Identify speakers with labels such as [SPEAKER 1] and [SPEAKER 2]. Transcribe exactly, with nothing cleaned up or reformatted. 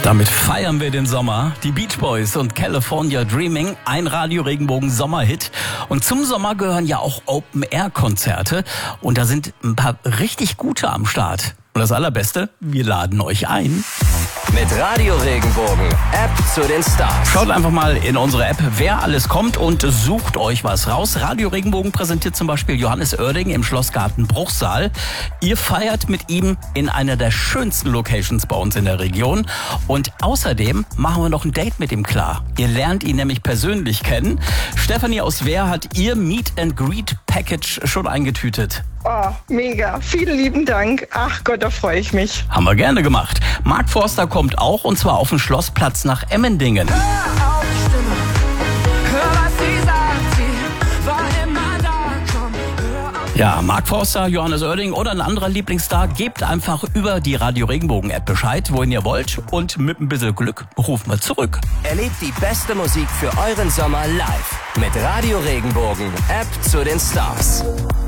[SPEAKER 1] Damit feiern wir den Sommer. Die Beach Boys und California Dreaming, ein Radio-Regenbogen-Sommerhit. Und zum Sommer gehören ja auch Open-Air-Konzerte. Und da sind ein paar richtig gute am Start. Und das Allerbeste, wir laden euch ein.
[SPEAKER 2] Mit Radio Regenbogen, App zu den Stars.
[SPEAKER 1] Schaut einfach mal in unsere App, wer alles kommt und sucht euch was raus. Radio Regenbogen präsentiert zum Beispiel Johannes Oerding im Schlossgarten Bruchsal. Ihr feiert mit ihm in einer der schönsten Locations bei uns in der Region. Und außerdem machen wir noch ein Date mit ihm klar. Ihr lernt ihn nämlich persönlich kennen. Stefanie aus Wehr hat ihr Meet and Greet Package schon eingetütet.
[SPEAKER 3] Oh, mega. Vielen lieben Dank. Ach Gott, da freue ich mich.
[SPEAKER 1] Haben wir gerne gemacht. Mark Forster kommt auch, und zwar auf den Schlossplatz nach Emmendingen.
[SPEAKER 4] Hör auf die Stimme, hör, was sie sagt, sie war immer da, komm, hör auf.
[SPEAKER 1] Ja, Mark Forster, Johannes Oerding oder ein anderer Lieblingsstar, gebt einfach über die Radio Regenbogen App Bescheid, wohin ihr wollt, und mit ein bisschen Glück rufen wir zurück.
[SPEAKER 2] Erlebt die beste Musik für euren Sommer live mit Radio Regenbogen, App zu den Stars.